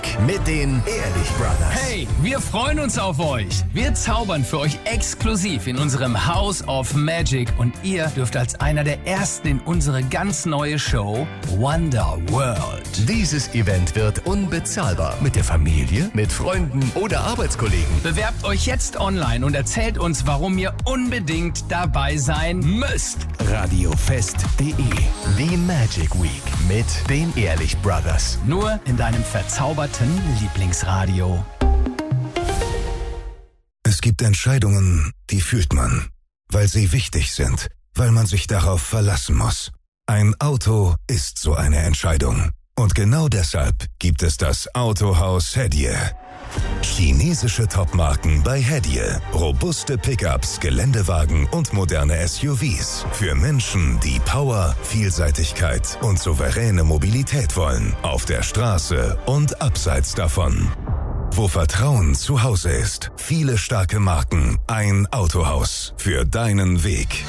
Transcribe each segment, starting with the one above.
Week mit den Ehrlich Brothers. Hey, wir freuen uns auf euch. Wir zaubern für euch exklusiv in unserem House of Magic und ihr dürft als einer der ersten in unsere ganz neue Show Wonder World. Dieses Event wird unbezahlbar. Mit der Familie, mit Freunden oder Arbeitskollegen. Bewerbt euch jetzt online und erzählt uns, warum ihr unbedingt dabei sein müsst. Radiofest.de. Die Magic Week mit den Ehrlich Brothers. Nur in deinem verzauberten Lieblingsradio. Es gibt Entscheidungen, die fühlt man, weil sie wichtig sind, weil man sich darauf verlassen muss. Ein Auto ist so eine Entscheidung. Und genau deshalb gibt es das Autohaus Hediye. Chinesische Topmarken bei Hediye. Robuste Pickups, Geländewagen und moderne SUVs. Für Menschen, die Power, Vielseitigkeit und souveräne Mobilität wollen. Auf der Straße und abseits davon. Wo Vertrauen zu Hause ist. Viele starke Marken. Ein Autohaus. Für deinen Weg.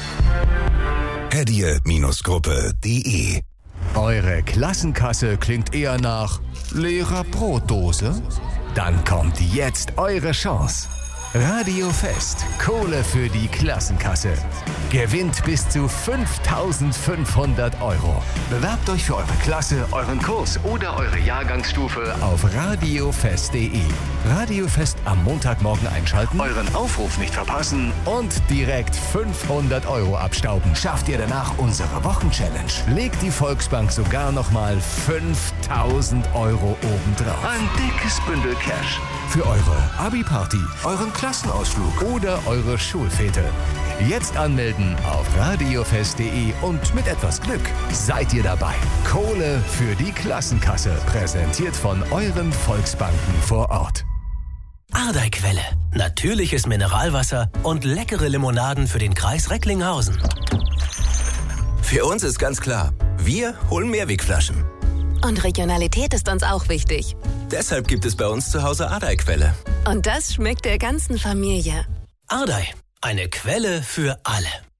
Hediye-Gruppe.de. Eure Klassenkasse klingt eher nach leerer Brotdose? Dann kommt jetzt eure Chance. Radiofest. Kohle für die Klassenkasse. Gewinnt bis zu 5.500 €. Bewerbt euch für eure Klasse, euren Kurs oder eure Jahrgangsstufe auf radiofest.de. Radiofest am Montagmorgen einschalten, euren Aufruf nicht verpassen und direkt 500 € abstauben. Schafft ihr danach unsere Wochenchallenge, legt die Volksbank sogar nochmal 5.000 € obendrauf. Ein dickes Bündel Cash für eure Abi-Party, euren Klassenausflug oder eure Schulfete. Jetzt anmelden auf radiofest.de und mit etwas Glück seid ihr dabei. Kohle für die Klassenkasse, präsentiert von euren Volksbanken vor Ort. Ardei-Quelle. Natürliches Mineralwasser und leckere Limonaden für den Kreis Recklinghausen. Für uns ist ganz klar, wir holen Mehrwegflaschen. Und Regionalität ist uns auch wichtig. Deshalb gibt es bei uns zu Hause Ardei-Quelle. Und das schmeckt der ganzen Familie. Ardei. Eine Quelle für alle.